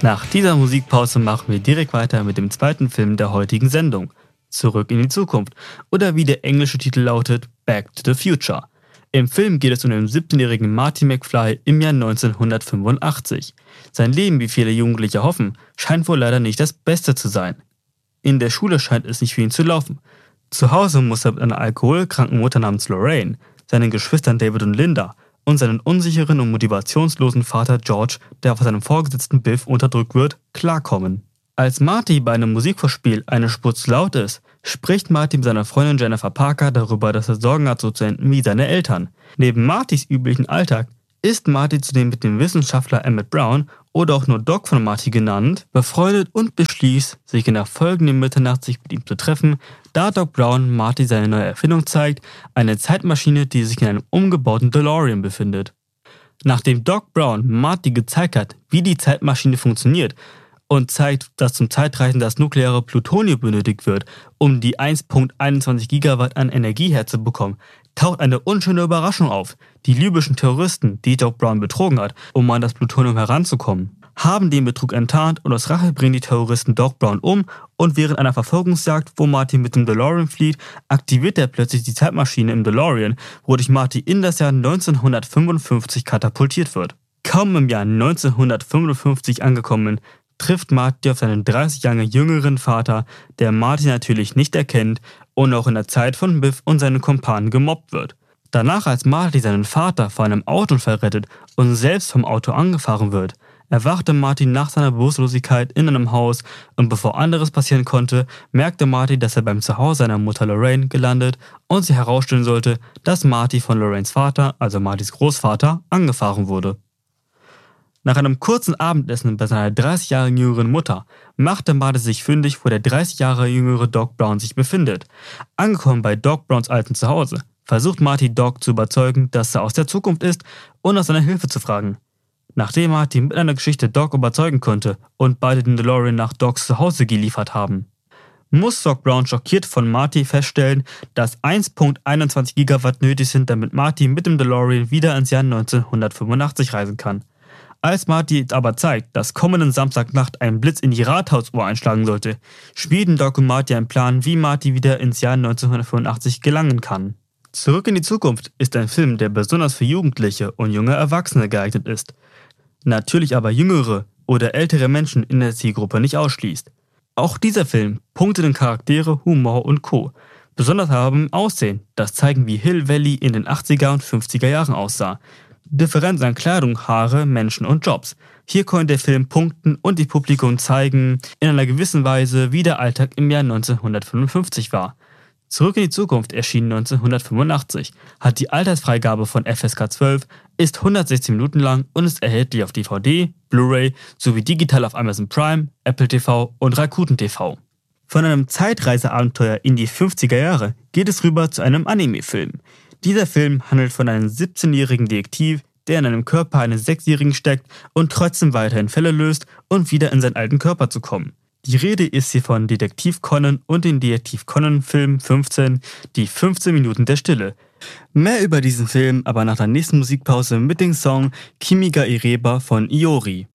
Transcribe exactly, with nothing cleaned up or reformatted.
Nach dieser Musikpause machen wir direkt weiter mit dem zweiten Film der heutigen Sendung, Zurück in die Zukunft, oder wie der englische Titel lautet, Back to the Future. Im Film geht es um den siebzehnjährigen Marty McFly im Jahr neunzehnhundertfünfundachtzig. Sein Leben, wie viele Jugendliche hoffen, scheint wohl leider nicht das Beste zu sein. In der Schule scheint es nicht für ihn zu laufen. Zu Hause muss er mit einer alkoholkranken Mutter namens Lorraine, seinen Geschwistern David und Linda und seinen unsicheren und motivationslosen Vater George, der von seinem Vorgesetzten Biff unterdrückt wird, klarkommen. Als Marty bei einem Musikvorspiel eine Spur zu laut ist, spricht Marty mit seiner Freundin Jennifer Parker darüber, dass er Sorgen hat, so zu enden wie seine Eltern. Neben Martys üblichen Alltag ist Marty zudem mit dem Wissenschaftler Emmett Brown oder auch nur Doc von Marty genannt, befreundet und beschließt, sich in der folgenden Mitternacht sich mit ihm zu treffen, da Doc Brown Marty seine neue Erfindung zeigt, eine Zeitmaschine, die sich in einem umgebauten DeLorean befindet. Nachdem Doc Brown Marty gezeigt hat, wie die Zeitmaschine funktioniert und zeigt, dass zum Zeitreisen das nukleare Plutonium benötigt wird, um die eins Komma einundzwanzig Gigawatt an Energie herzubekommen, taucht eine unschöne Überraschung auf. Die libyschen Terroristen, die Doc Brown betrogen hat, um an das Plutonium heranzukommen, haben den Betrug enttarnt und aus Rache bringen die Terroristen Doc Brown um und während einer Verfolgungsjagd, wo Marty mit dem DeLorean flieht, aktiviert er plötzlich die Zeitmaschine im DeLorean, wodurch Marty in das Jahr neunzehnhundertfünfundfünfzig katapultiert wird. Kaum im Jahr neunzehnhundertfünfundfünfzig angekommen, trifft Marty auf seinen dreißig Jahre jüngeren Vater, der Marty natürlich nicht erkennt und auch in der Zeit von Biff und seinen Kumpanen gemobbt wird. Danach, als Marty seinen Vater vor einem Autounfall rettet und selbst vom Auto angefahren wird, erwachte Marty nach seiner Bewusstlosigkeit in einem Haus und bevor anderes passieren konnte, merkte Marty, dass er beim Zuhause seiner Mutter Lorraine gelandet und sich herausstellen sollte, dass Marty von Lorraines Vater, also Martys Großvater, angefahren wurde. Nach einem kurzen Abendessen bei seiner dreißig Jahre jüngeren Mutter machte Marty sich fündig, wo der dreißig Jahre jüngere Doc Brown sich befindet. Angekommen bei Doc Browns alten Zuhause, versucht Marty Doc zu überzeugen, dass er aus der Zukunft ist und nach seiner Hilfe zu fragen. Nachdem Marty mit einer Geschichte Doc überzeugen konnte und beide den DeLorean nach Docs Zuhause geliefert haben, muss Doc Brown schockiert von Marty feststellen, dass eins Komma einundzwanzig Gigawatt nötig sind, damit Marty mit dem DeLorean wieder ins Jahr neunzehnhundertfünfundachtzig reisen kann. Als Marty aber zeigt, dass kommenden Samstagnacht ein Blitz in die Rathausuhr einschlagen sollte, schmieden Doc und Marty einen Plan, wie Marty wieder ins Jahr neunzehnhundertfünfundachtzig gelangen kann. Zurück in die Zukunft ist ein Film, der besonders für Jugendliche und junge Erwachsene geeignet ist, natürlich aber jüngere oder ältere Menschen in der Zielgruppe nicht ausschließt. Auch dieser Film punktet in Charaktere, Humor und Co. Besonders aber im Aussehen, das zeigen, wie Hill Valley in den achtziger und fünfziger Jahren aussah. Differenz an Kleidung, Haare, Menschen und Jobs. Hier konnte der Film punkten und die Publikum zeigen, in einer gewissen Weise, wie der Alltag im Jahr neunzehnhundertfünfundfünfzig war. Zurück in die Zukunft erschien neunzehnhundertfünfundachtzig, hat die Altersfreigabe von F S K zwölf, ist hundertsechzehn Minuten lang und ist erhältlich auf D V D, Blu-ray sowie digital auf Amazon Prime, Apple T V und Rakuten T V. Von einem Zeitreiseabenteuer in die fünfziger Jahre geht es rüber zu einem Anime-Film. Dieser Film handelt von einem siebzehnjährigen Detektiv, der in einem Körper eines Sechsjährigen steckt und trotzdem weiterhin Fälle löst und wieder in seinen alten Körper zu kommen. Die Rede ist hier von Detektiv Conan und den Detektiv Conan Film fünfzehn, die fünfzehn Minuten der Stille. Mehr über diesen Film aber nach der nächsten Musikpause mit dem Song Kimi ga Ireba von Iori.